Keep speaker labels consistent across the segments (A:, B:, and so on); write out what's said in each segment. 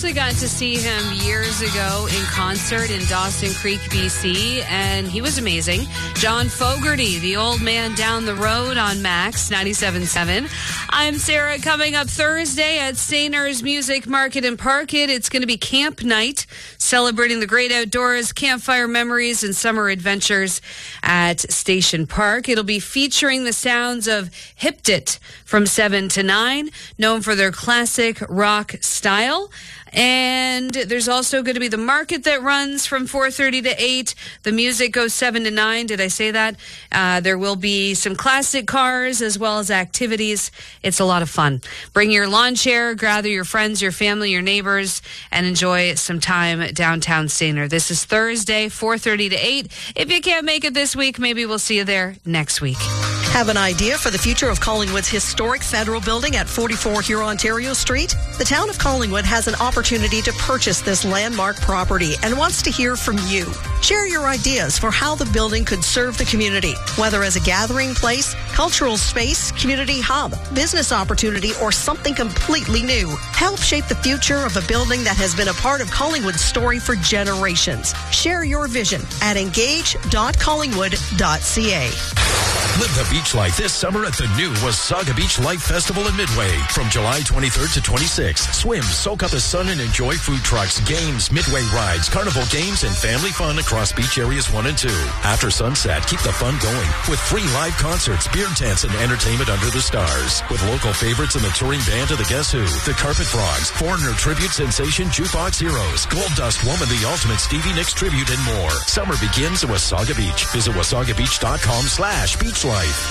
A: actually got to see him years ago in concert in Dawson Creek, BC, and he was amazing. John Fogerty, the old man down the road on Max 97.7. I'm Sarah. Coming up Thursday at Stayner's Music Market and Parket, it's going to be camp night, celebrating the great outdoors, campfire memories, and summer adventures at Station Park. It'll be featuring the sounds of Hipdit from 7 to 9, known for their classic rock style. And there's also going to be the market that runs from 4:30 to 8. The music goes 7 to 9. Did I say that? There will be some classic cars as well as activities. It's a lot of fun. Bring your lawn chair, gather your friends, your family, your neighbors, and enjoy some time downtown Stayner. This is Thursday, 4:30 to 8. If you can't make it this week, maybe we'll see you there next week.
B: Have an idea for the future of Collingwood's historic federal building at 44 Huron-Ontario Street? The town of Collingwood has an opportunity to purchase this landmark property and wants to hear from you. Share your ideas for how the building could serve the community, whether as a gathering place, cultural space, community hub, business opportunity, or something completely new. Help shape the future of a building that has been a part of Collingwood's story for generations. Share your vision at engage.collingwood.ca.
C: Live the beach life this summer at the new Wasaga Beach Life Festival in Midway. From July 23rd to 26th, swim, soak up the sun, and enjoy food trucks, games, Midway rides, carnival games, and family fun across beach areas 1 and 2. After sunset, keep the fun going with free live concerts, beer tents, and entertainment under the stars. With local favorites in the touring band of the Guess Who, the Carpet Frogs, Foreigner tribute sensation Jukebox Heroes, Gold Dust Woman, the Ultimate Stevie Nicks tribute, and more. Summer begins at Wasaga Beach. Visit wasagabeach.com/beachlife.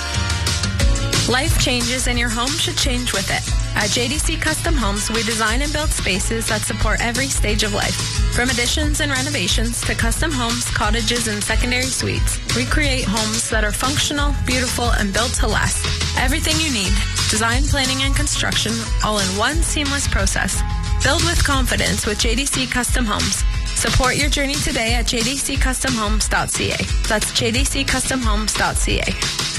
D: Life changes and your home should change with it. At JDC Custom Homes, we design and build spaces that support every stage of life. From additions and renovations to custom homes, cottages, and secondary suites, we create homes that are functional, beautiful, and built to last. Everything you need, design, planning, and construction, all in one seamless process. Build with confidence with JDC Custom Homes. Support your journey today at jdccustomhomes.ca. That's jdccustomhomes.ca.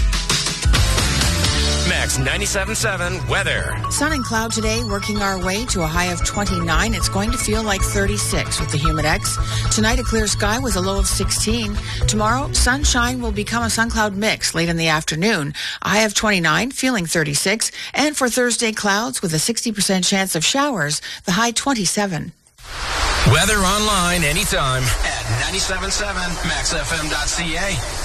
E: Max 97.7 weather.
F: Sun and cloud today, working our way to a high of 29. It's going to feel like 36 with the Humidex. Tonight, a clear sky with a low of 16. Tomorrow, sunshine will become a sun-cloud mix late in the afternoon. A high of 29, feeling 36. And for Thursday, clouds with a 60% chance of showers, the high 27.
E: Weather online anytime at 97.7maxfm.ca.